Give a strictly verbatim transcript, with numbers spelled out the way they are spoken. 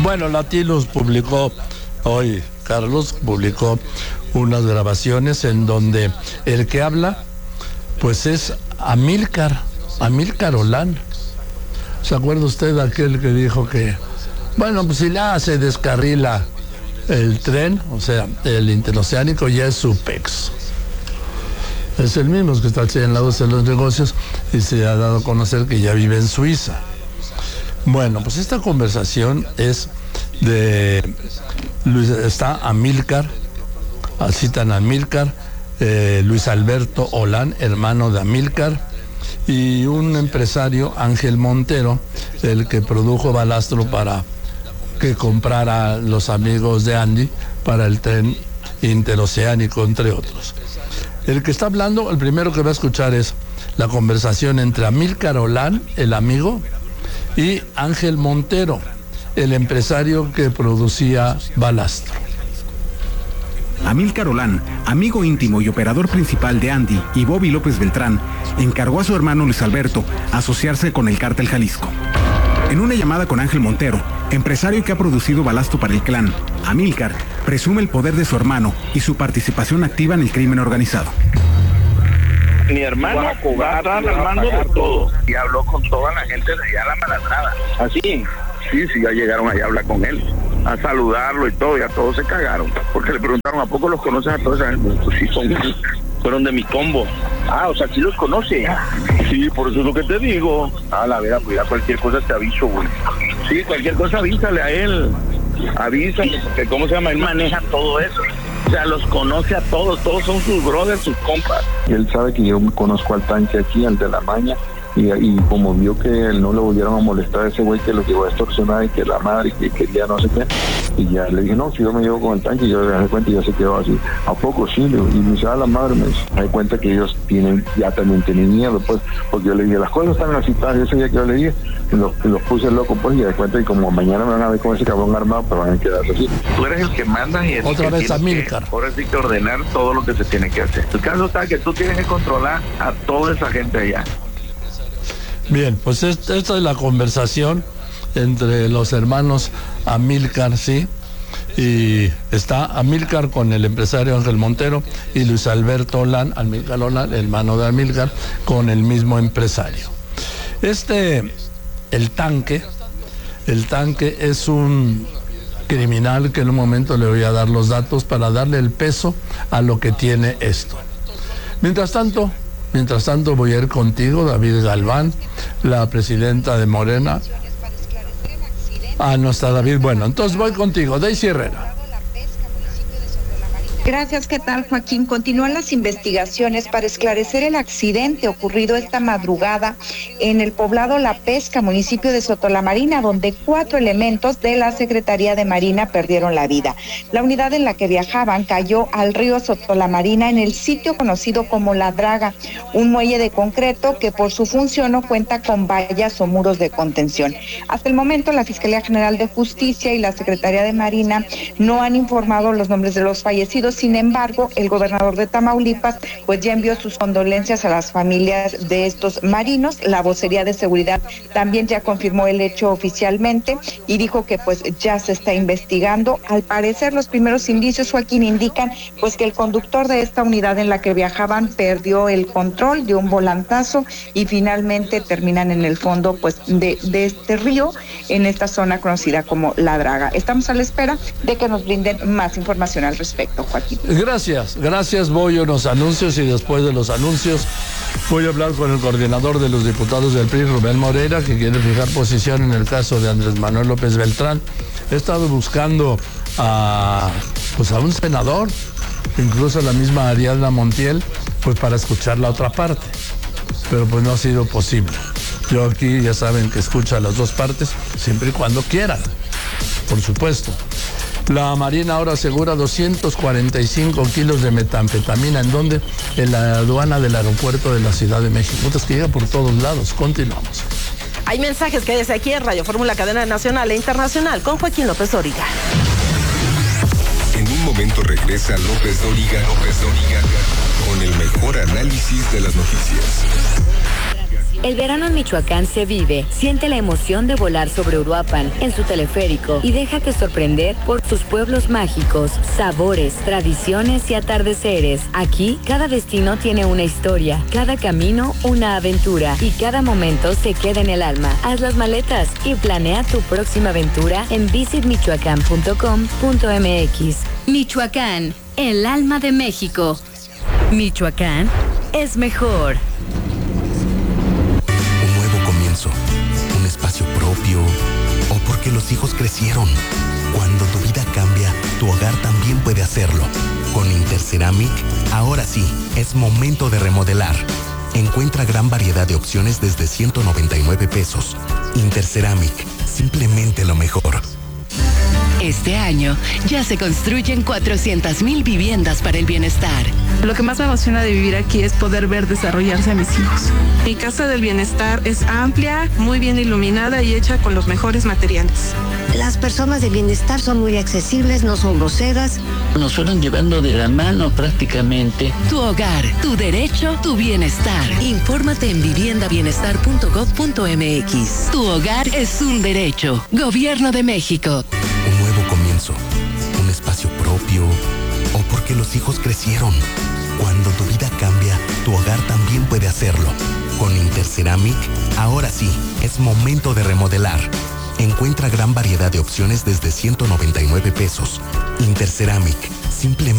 Bueno, Latinos publicó hoy, Carlos publicó unas grabaciones en donde el que habla, pues es Amílcar, Amílcar Olán. ¿Se acuerda usted de aquel que dijo que, bueno, pues si ya se descarrila el tren, o sea, el interoceánico, ya es su pex? Es el mismo que está en la voz de los negocios y se ha dado a conocer que ya vive en Suiza. Bueno, pues esta conversación es de Luis, está Amílcar, citan a Amílcar, eh, Luis Alberto Olán, hermano de Amílcar, y un empresario, Ángel Montero, el que produjo Balastro para que comprara los amigos de Andy para el tren interoceánico, entre otros. El que está hablando, el primero que va a escuchar es la conversación entre Amílcar Olán, el amigo, y Ángel Montero, el empresario que producía Balastro. Amílcar Olán, amigo íntimo y operador principal de Andy y Bobby López Beltrán, encargó a su hermano Luis Alberto asociarse con el Cártel Jalisco. En una llamada con Ángel Montero, empresario que ha producido Balastro para el clan, Amílcar presume el poder de su hermano y su participación activa en el crimen organizado. Mi hermano va a estar armando de todo. Y habló con toda la gente de allá, la Maladrada. ¿Así? Sí, sí, ya llegaron allá a hablar con él, a saludarlo y todo, y a todos se cagaron. Porque le preguntaron, ¿a poco los conoces a todos? Pues sí, son, fueron de mi combo. Ah, o sea, ¿sí los conoce? Sí, por eso es lo que te digo. Ah, la vera, pues ya cualquier cosa te aviso, güey. Sí, cualquier cosa avísale a él. Avísale, porque ¿cómo se llama? Él maneja todo eso. O sea, los conoce a todos, todos son sus brothers, sus compas. Y él sabe que yo conozco al tanque aquí, al de la maña, y, y como vio que no le volvieron a molestar a ese güey que lo llevó a extorsionar y que la madre que quería no sé qué, y ya le dije, no, si yo me llevo con el tanque, y yo le dije cuenta y ya se quedó así. ¿A poco sí? Y me dice, ah, la madre, me dice, me di cuenta que ellos tienen, ya también tienen miedo, pues, porque yo le dije, las cosas están así, tal, ese día que yo le dije, y los, y los puse loco, pues, y me di cuenta y como mañana me van a ver con ese cabrón armado, pues van a quedarse así. Tú eres el que manda y el Otra que vez Amílcar. Que, ahora sí que ordenar todo lo que se tiene que hacer. El caso está que tú tienes que controlar a toda esa gente allá. Bien, pues esta es la conversación entre los hermanos Amílcar, ¿sí? Y está Amílcar con el empresario Ángel Montero y Luis Alberto Olán, Amílcar Olán, hermano de Amílcar, con el mismo empresario. Este, el tanque, el tanque es un criminal que en un momento le voy a dar los datos para darle el peso a lo que tiene esto. Mientras tanto, Mientras tanto voy a ir contigo, David Galván, la presidenta de Morena. Ah, no está David. Bueno, entonces voy contigo, Daisy Herrera. Gracias, ¿qué tal, Joaquín? Continúan las investigaciones para esclarecer el accidente ocurrido esta madrugada en el poblado La Pesca, municipio de Sotolamarina, donde cuatro elementos de la Secretaría de Marina perdieron la vida. La unidad en la que viajaban cayó al río Sotolamarina en el sitio conocido como La Draga, un muelle de concreto que por su función no cuenta con vallas o muros de contención. Hasta el momento, la Fiscalía General de Justicia y la Secretaría de Marina no han informado los nombres de los fallecidos. Sin embargo, el gobernador de Tamaulipas pues ya envió sus condolencias a las familias de estos marinos. La vocería de seguridad también ya confirmó el hecho oficialmente y dijo que pues ya se está investigando. Al parecer, los primeros indicios, Joaquín, indican pues que el conductor de esta unidad en la que viajaban perdió el control, dio un volantazo y finalmente terminan en el fondo pues de, de este río, en esta zona conocida como La Draga. Estamos a la espera de que nos brinden más información al respecto, Joaquín. Gracias, gracias. Voy a unos anuncios y después de los anuncios voy a hablar con el coordinador de los diputados del P R I, Rubén Moreira, que quiere fijar posición en el caso de Andrés Manuel López Beltrán. He estado buscando a, pues a un senador, incluso a la misma Ariadna Montiel, pues para escuchar la otra parte, pero pues no ha sido posible. Yo aquí ya saben que escucho a las dos partes, siempre y cuando quieran, por supuesto. La Marina ahora asegura doscientos cuarenta y cinco kilos de metanfetamina. ¿En dónde? En la aduana del aeropuerto de la Ciudad de México. Putas que llega por todos lados. Continuamos. Hay mensajes que desde aquí en Radio Fórmula, cadena nacional e internacional, con Joaquín López Dóriga. En un momento regresa López Dóriga, López Dóriga, con el mejor análisis de las noticias. El verano en Michoacán se vive. Siente la emoción de volar sobre Uruapan en su teleférico y déjate sorprender por sus pueblos mágicos, sabores, tradiciones y atardeceres. Aquí, cada destino tiene una historia, cada camino una aventura y cada momento se queda en el alma. Haz las maletas y planea tu próxima aventura en visit michoacán punto com punto m x. Michoacán, el alma de México. Michoacán es mejor. Un nuevo comienzo, un espacio propio, o porque los hijos crecieron. Cuando tu vida cambia, tu hogar también puede hacerlo. Con Interceramic, ahora sí, es momento de remodelar. Encuentra gran variedad de opciones desde ciento noventa y nueve pesos. Interceramic, simplemente lo mejor. Este año ya se construyen cuatrocientas mil viviendas para el bienestar. Lo que más me emociona de vivir aquí es poder ver desarrollarse a mis hijos. Mi Casa del Bienestar es amplia, muy bien iluminada y hecha con los mejores materiales. Las personas de bienestar son muy accesibles, no son groseras. Nos fueron llevando de la mano prácticamente. Tu hogar, tu derecho, tu bienestar. Infórmate en vivienda bienestar punto gov punto m x. Tu hogar es un derecho. Gobierno de México. Un nuevo comienzo, un espacio propio, o porque los hijos crecieron. Cuando tu vida cambia, tu hogar también puede hacerlo. Con Interceramic, ahora sí, es momento de remodelar. Encuentra gran variedad de opciones desde ciento noventa y nueve pesos. Interceramic, simplemente